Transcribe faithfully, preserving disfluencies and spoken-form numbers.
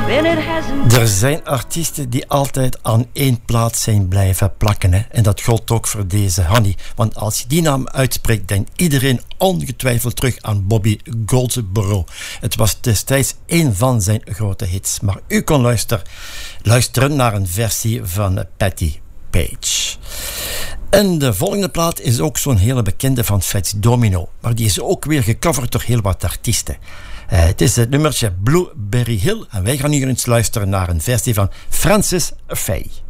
Er zijn artiesten die altijd aan één plaats zijn blijven plakken. Hè? En dat geldt ook voor deze Honey. Want als je die naam uitspreekt, denkt iedereen ongetwijfeld terug aan Bobby Goldsboro. Het was destijds één van zijn grote hits. Maar u kon luisteren, luisteren naar een versie van Patti Page. En de volgende plaat is ook zo'n hele bekende van Fats Domino. Maar die is ook weer gecoverd door heel wat artiesten. Uh, het is het nummertje Blueberry Hill. En wij gaan hier eens luisteren naar een versie van Francis Faye.